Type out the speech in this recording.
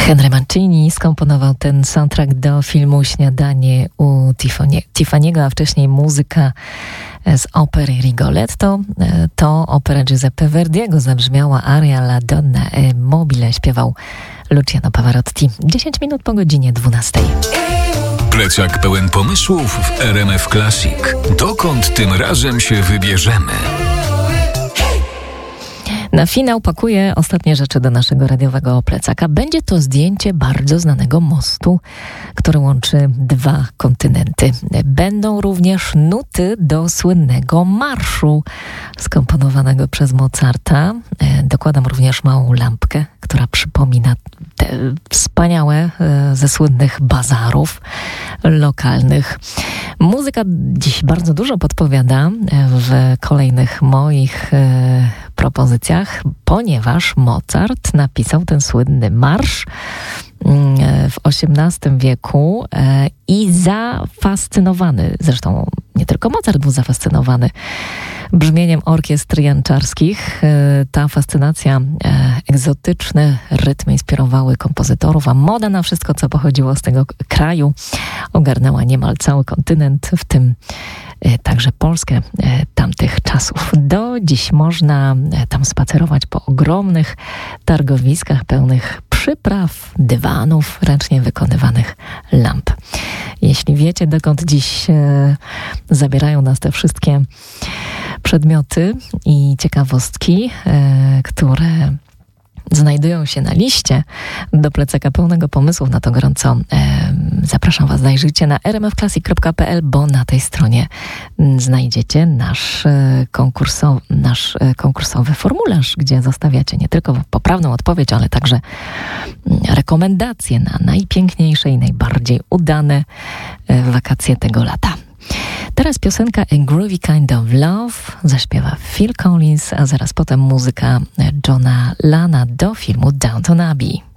Henry Mancini skomponował ten soundtrack do filmu Śniadanie u Tiffany'ego, a wcześniej muzyka z opery Rigoletto. To opera Giuseppe Verdiego, zabrzmiała aria La Donna e Mobile, śpiewał Luciano Pavarotti. 10 minut po godzinie 12. Plecak pełen pomysłów w RMF Classic. Dokąd tym razem się wybierzemy? Na finał pakuję ostatnie rzeczy do naszego radiowego plecaka. Będzie to zdjęcie bardzo znanego mostu, który łączy dwa kontynenty. Będą również nuty do słynnego marszu skomponowanego przez Mozarta. Dokładam również małą lampkę, która przypomina te wspaniałe ze słynnych bazarów lokalnych. Muzyka dziś bardzo dużo podpowiada w kolejnych moich propozycjach, ponieważ Mozart napisał ten słynny marsz w XVIII wieku i zafascynowany, zresztą nie tylko Mozart był zafascynowany brzmieniem orkiestr janczarskich. Ta fascynacja, egzotyczne rytmy inspirowały kompozytorów, a moda na wszystko, co pochodziło z tego kraju, ogarnęła niemal cały kontynent, w tym także Polskę tamtych czasów. Do dziś można tam spacerować po ogromnych targowiskach pełnych przypraw, dywanów, ręcznie wykonywanych lamp. Jeśli wiecie, dokąd dziś zabierają nas te wszystkie przedmioty i ciekawostki, które znajdują się na liście do plecaka pełnego pomysłów, na to gorąco zapraszam Was, zajrzyjcie na rmfclassic.pl, bo na tej stronie znajdziecie nasz konkursowy formularz, gdzie zostawiacie nie tylko poprawną odpowiedź, ale także rekomendacje na najpiękniejsze i najbardziej udane wakacje tego lata. Teraz piosenka A Groovy Kind of Love zaśpiewa Phil Collins, a zaraz potem muzyka Johna Lana do filmu Downton Abbey.